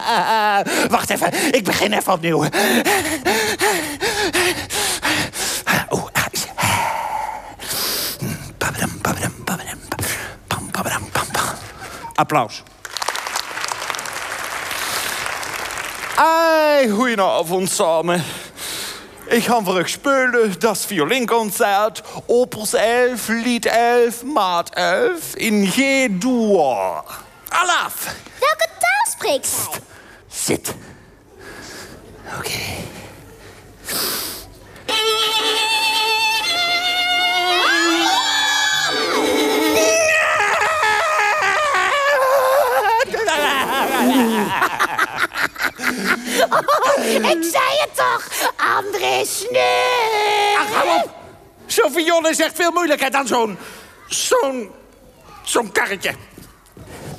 Wacht even, ik begin even opnieuw. Applaus. Goedenavond samen. Ik ga voor u spelen das Violinconcert, Opus 11, Lied 11, Maat 11 in G-Dur. Alaf! Welke taal spreekt hij? Zit. Oké. Ik zei het toch, André Sneu. Ach, hou op. Zo'n viool is echt veel moeilijker dan zo'n karretje.